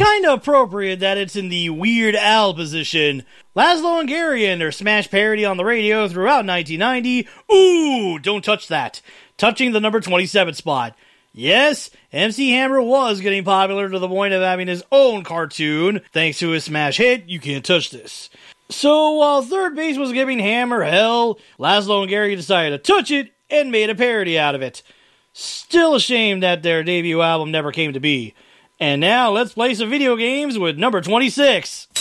kinda appropriate that it's in the Weird Al position. Laszlo and Gary and their Smash parody on the radio throughout 1990. Ooh, don't touch that. Touching the number 27 spot. Yes, MC Hammer was getting popular to the point of having his own cartoon, thanks to his smash hit, You Can't Touch This. So while third base was giving Hammer hell, Laszlo and Gary decided to touch it and made a parody out of it. Still a shame that their debut album never came to be. And now let's play some video games with number 26.